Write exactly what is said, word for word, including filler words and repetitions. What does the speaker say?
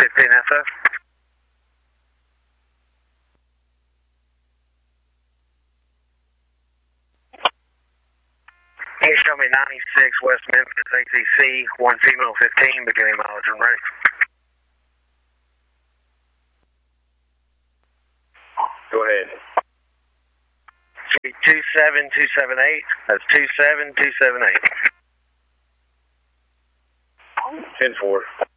fifteen S S. Can you show me ninety-six West Memphis A T C, one female fifteen, beginning mileage and ready? Go ahead. two seven two seven eight. That's two seven two seven eight. ten four.